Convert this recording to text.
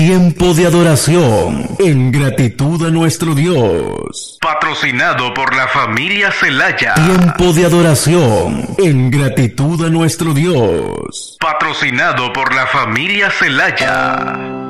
Tiempo de adoración en gratitud a nuestro Dios. Patrocinado por la familia Celaya. Tiempo de adoración en gratitud a nuestro Dios. Patrocinado por la familia Celaya.